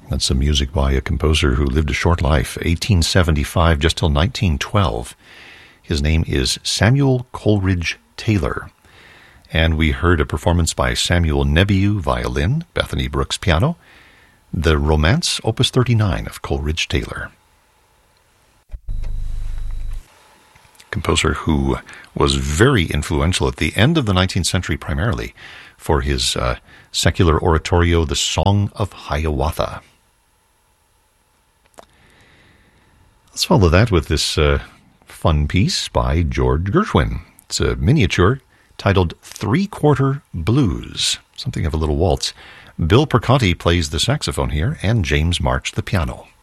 That's some music by a composer who lived a short life, 1875 just till 1912. His name is Samuel Coleridge Taylor. And we heard a performance by Samuel Nebiu, violin, Bethany Brooks, piano, the Romance, Opus 39 of Coleridge Taylor. Composer who was very influential at the end of the 19th century primarily for his secular oratorio, The Song of Hiawatha. Let's follow that with this fun piece by George Gershwin. It's a miniature titled Three-Quarter Blues, something of a little waltz. Bill Perconti plays the saxophone here, and James March the piano.